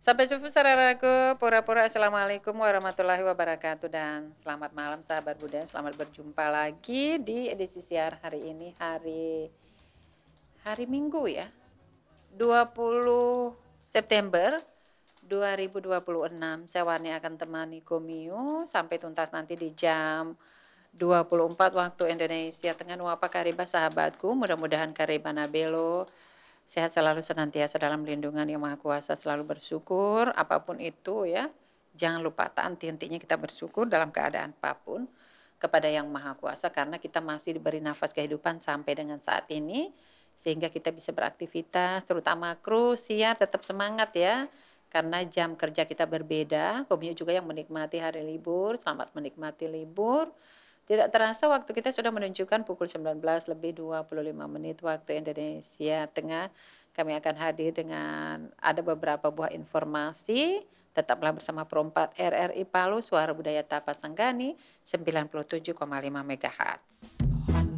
Sampai jumpa saudaraku, pura-pura assalamualaikum warahmatullahi wabarakatuh dan selamat malam sahabat Buddha. Selamat berjumpa lagi di edisi siar hari ini, hari hari Minggu ya, 20 September 2026. Saya Warni akan temani Komio sampai tuntas nanti di jam 24 waktu Indonesia Tengah. Apa kabar sahabatku? Mudah-mudahan kabar Nabelo sehat selalu senantiasa dalam lindungan yang Maha Kuasa, selalu bersyukur apapun itu ya. Jangan lupa henti-hentinya kita bersyukur dalam keadaan apapun kepada Yang Maha Kuasa karena kita masih diberi nafas kehidupan sampai dengan saat ini sehingga kita bisa beraktivitas, terutama kru siar tetap semangat ya. Karena jam kerja kita berbeda, Komio juga yang menikmati hari libur, selamat menikmati libur. Tidak terasa waktu kita sudah menunjukkan pukul 19 lebih 25 menit waktu Indonesia Tengah. Kami akan hadir dengan ada beberapa buah informasi. Tetaplah bersama Pro 4 RRI Palu, Suara Budaya Tapasanggani 97,5 MHz.